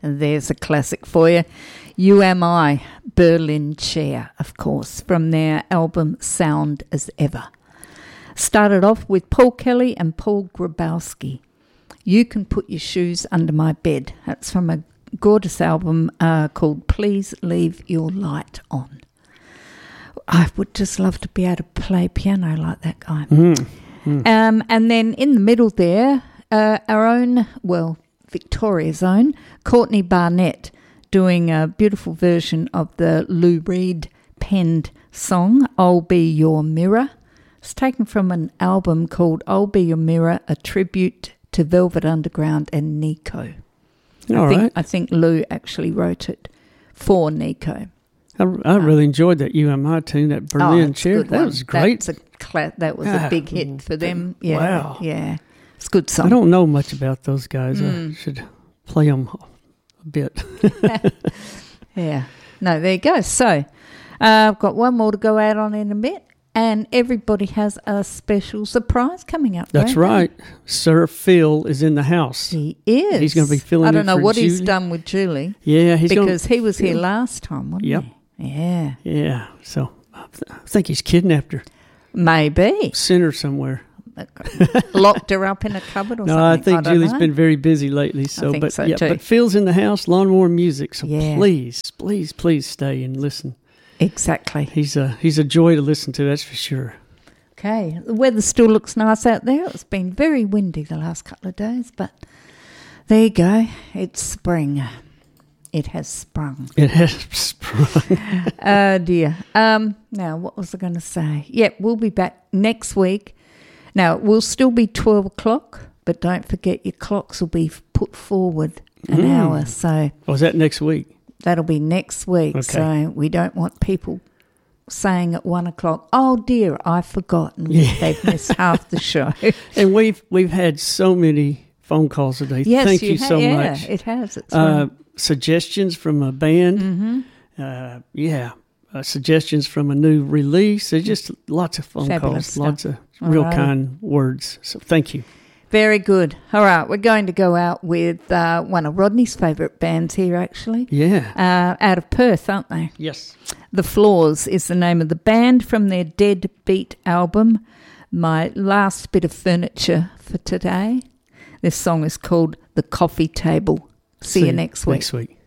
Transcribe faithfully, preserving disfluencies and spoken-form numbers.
And there's a classic for you. You Am I, Berlin Chair, of course, from their album Sound as Ever. Started off with Paul Kelly and Paul Grabowski. You Can Put Your Shoes Under My Bed. That's from a gorgeous album uh, called Please Leave Your Light On. I would just love to be able to play piano like that guy. Mm. Mm. Um, and then in the middle there, uh, our own, well, Victoria's own, Courtney Barnett, doing a beautiful version of the Lou Reed penned song, I'll Be Your Mirror. It's taken from an album called I'll Be Your Mirror, a tribute to Velvet Underground and Nico. All I think, right. I think Lou actually wrote it for Nico. I, I really enjoyed that U M I tune, that Berlin oh, Chair. That one. was great. That's a cla- that was Ah, a big hit for them. Yeah, wow. yeah. It's a good song. I don't know much about those guys. Mm. I should play them a bit. Yeah. No, there you go. So uh, I've got one more to go out on in a bit. And everybody has a special surprise coming up. That's right. Sir Phil is in the house. He is. He's going to be filling I in don't know for what Julie. he's done with Julie. Yeah, he's gonna because he was here fill- last time, wasn't Yep. he? Yeah. Yeah. So I th- I think he's kidnapped her, Maybe. sent her somewhere. Locked her up in a cupboard or No, something. I think don't Julie's know. been very busy lately. So, think but so yeah, too. but Phil's in the house. Lawnmower music. So Yeah. please, please, please stay and listen. Exactly. He's a he's a joy to listen to. That's for sure. Okay. The weather still looks nice out there. It's been very windy the last couple of days, but there you go. It's spring. It has sprung. It has sprung. Oh, dear. Um, now, what was I going to say? Yep, we'll be back next week. Now, it will still be twelve o'clock, but don't forget your clocks will be put forward an Mm. hour. So Was that next week? that'll be next week. Okay. So we don't want people saying at one o'clock, oh, dear, I've forgotten. Yeah. They've missed half the show. And we've we've had so many phone calls today. Yes, Thank you, you ha- so yeah, much. it has. It's Uh, suggestions from a band. mm-hmm. Uh, yeah. Uh, suggestions from a new release. There's just lots of phone Fabulous calls, stuff. lots of All real right. kind words. So thank you. Very good. All right, we're going to go out with uh, one of Rodney's favourite bands here, actually. Yeah. Uh, out of Perth, aren't they? Yes. The Floors is the name of the band from their Dead Beat album. My last bit of furniture for today. This song is called The Coffee Table. See, you next week. Next week.